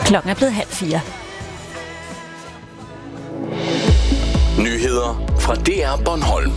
Klokken er blevet 3:30. Nyheder fra DR Bornholm.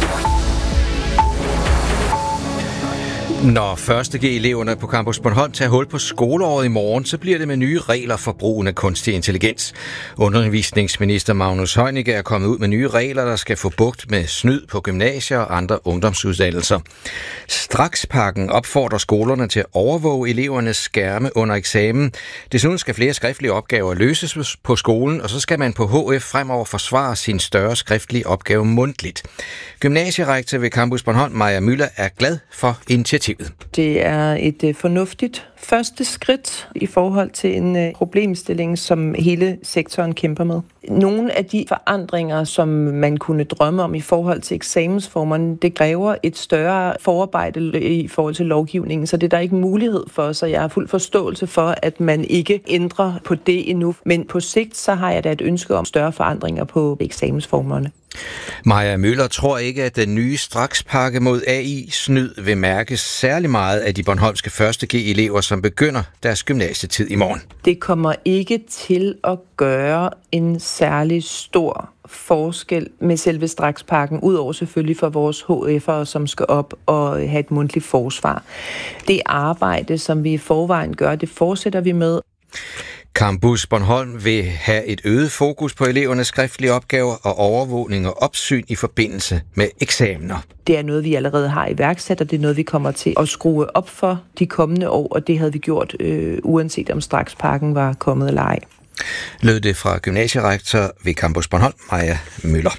Når 1.G-eleverne på Campus Bornholm tager hul på skoleåret i morgen, så bliver det med nye regler for brugen af kunstig intelligens. Undervisningsminister Magnus Heunicke er kommet ud med nye regler, der skal få bugt med snyd på gymnasier og andre ungdomsuddannelser. Strakspakken opfordrer skolerne til at overvåge elevernes skærme under eksamen. Desuden skal flere skriftlige opgaver løses på skolen, og så skal man på HF fremover forsvare sin større skriftlige opgave mundtligt. Gymnasierektor ved Campus Bornholm, Maja Müller, er glad for initiativet. Det er et fornuftigt første skridt i forhold til en problemstilling, som hele sektoren kæmper med. Nogle af de forandringer, som man kunne drømme om i forhold til eksamensformerne, det kræver et større forarbejde i forhold til lovgivningen, så det er der ikke mulighed for, så jeg har fuld forståelse for, at man ikke ændrer på det endnu. Men på sigt, så har jeg da et ønske om større forandringer på eksamensformerne. Maja Müller tror ikke, at den nye strakspakke mod AI-snyd vil mærkes særlig meget af de bornholmske 1.G-elever, som begynder deres gymnasietid i morgen. Det kommer ikke til at gøre en særlig stor forskel med selve strakspakken, udover selvfølgelig for vores HF'ere, som skal op og have et mundtligt forsvar. Det arbejde, som vi i forvejen gør, det fortsætter vi med. Campus Bornholm vil have et øget fokus på elevernes skriftlige opgaver og overvågning og opsyn i forbindelse med eksamener. Det er noget, vi allerede har iværksat, og det er noget, vi kommer til at skrue op for de kommende år, og det havde vi gjort, uanset om strakspakken var kommet eller ej. Lød det fra gymnasierektor ved Campus Bornholm, Maja Müller.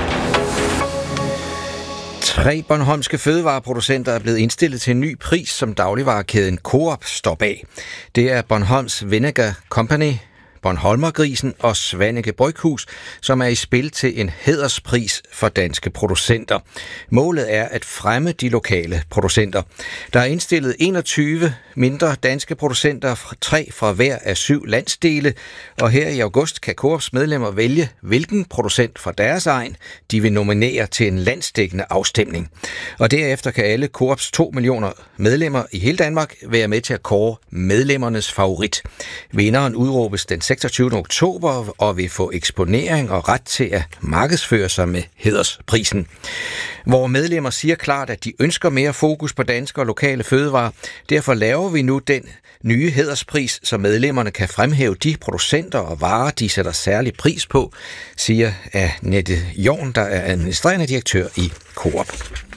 3 bornholmske fødevareproducenter er blevet indstillet til en ny pris, som dagligvarekæden Coop står bag. Det er Bornholms Vinegar Company, Bornholmergrisen og Svaneke Bryghus, som er i spil til en hæderspris for danske producenter. Målet er at fremme de lokale producenter. Der er indstillet 21 mindre danske producenter, 3 fra hver af 7 landsdele, og her i august kan Coops medlemmer vælge, hvilken producent fra deres egen de vil nominere til en landsdækkende afstemning. Og derefter kan alle Coops 2 millioner medlemmer i hele Danmark være med til at kåre medlemmernes favorit. Vinderen udråbes den 26. oktober og vil få eksponering og ret til at markedsføre sig med hædersprisen. Hvor medlemmer siger klart, at de ønsker mere fokus på danske og lokale fødevarer. Derfor laver vi nu den nye hæderspris, så medlemmerne kan fremhæve de producenter og varer, de sætter særlig pris på, siger Annette Jorn, der er administrerende direktør i Coop.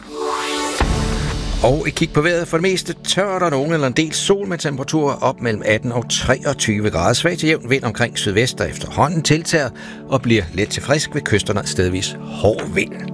Og et kig på vejret. For det meste tørt og nogen eller en del sol med temperaturer op mellem 18 og 23 grader. Svag til jævn vind omkring sydvest, der efterhånden tiltager og bliver let til frisk ved kysterne, stedvis hård vind.